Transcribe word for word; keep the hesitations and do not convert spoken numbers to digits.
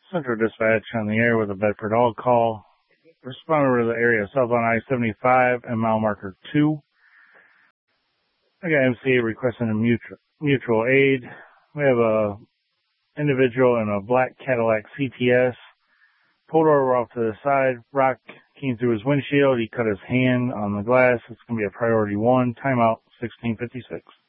Central Dispatch on the air with a Bedford All call. Respond over to the area south on I seventy-five and mile marker two. I got M C A requesting a mutual, mutual aid. We have a individual in a black Cadillac C T S. Pulled over off to the side. Rock came through his windshield. He cut his hand on the glass. It's going to be a priority one. Timeout sixteen fifty-six.